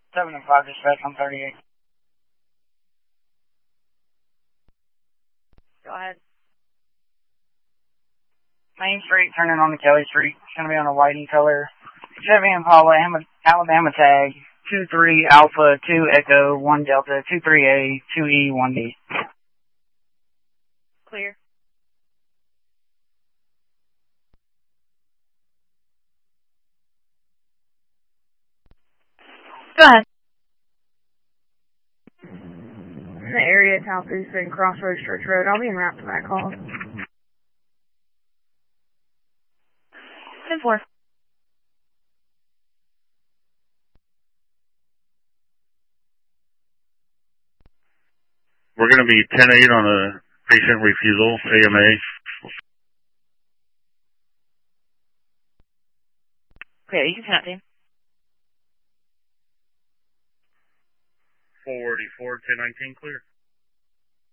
7 and 5 dispatch on 38. Go ahead. Main Street, turning on to Kelly Street. It's going to be on a whiting color. Chevy Impala, Alabama tag, 23 Alpha, 2 Echo, 1 Delta, 23A, 2E, 1D. Clear. Go ahead. In the area, Southeast and Crossroads Church Road. I'll be en route to that call. 10-4. We're going to be 10-8 on a patient refusal, AMA. Okay, you can connect team. 484, 1019, clear.